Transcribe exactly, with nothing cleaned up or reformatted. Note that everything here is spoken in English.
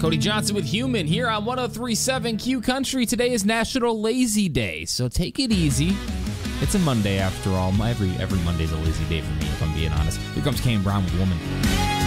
Cody Johnson with Human here on one oh three point seven Q Country. Today is National Lazy Day, so take it easy. It's a Monday after all. Every every Monday's a lazy day for me, if I'm being honest. Here comes Kane Brown with Woman.